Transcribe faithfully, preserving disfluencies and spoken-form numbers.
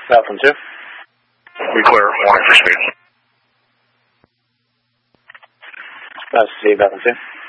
Falcon two. We clear, warning for speed. That's C, Falcon two.